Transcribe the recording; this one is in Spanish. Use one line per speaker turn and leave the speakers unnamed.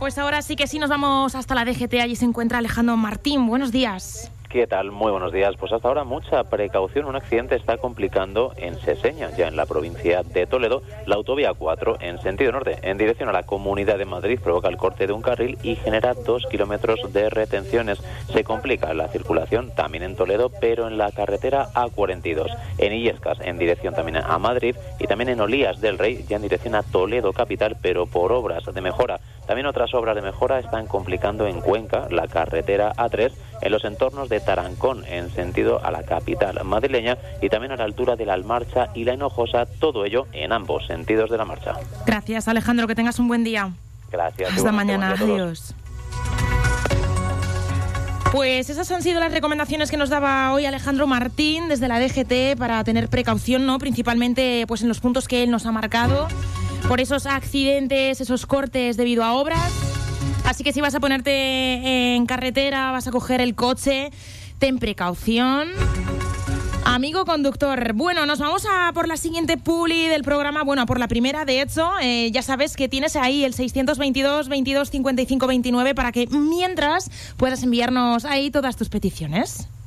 pues ahora sí que sí nos vamos hasta la DGT. Allí se encuentra Alejandro Martín. Buenos días.
¿Qué tal? Muy buenos días. Pues hasta ahora mucha precaución. Un accidente está complicando en Seseña, ya en la provincia de Toledo. La autovía 4 en sentido norte, en dirección a la Comunidad de Madrid, provoca el corte de un carril y genera 2 kilómetros de retenciones. Se complica la circulación también en Toledo, pero en la carretera A42. En Illescas, en dirección también a Madrid, y también en Olías del Rey, ya en dirección a Toledo capital, pero por obras de mejora. También otras obras de mejora están complicando en Cuenca, la carretera A3, en los entornos de Tarancón, en sentido a la capital madrileña, y también a la altura de la Almarcha y la Hinojosa, todo ello en ambos sentidos de la marcha.
Gracias, Alejandro, que tengas un buen día.
Gracias.
Hasta mañana, adiós. Pues esas han sido las recomendaciones que nos daba hoy Alejandro Martín desde la DGT para tener precaución, ¿no? Principalmente pues en los puntos que él nos ha marcado, por esos accidentes, esos cortes debido a obras. Así que si vas a ponerte en carretera, vas a coger el coche, ten precaución. Amigo conductor, bueno, nos vamos a por la siguiente publi del programa, bueno, por la primera, de hecho, ya sabes que tienes ahí el 622 22 55 29 para que mientras puedas enviarnos ahí todas tus peticiones.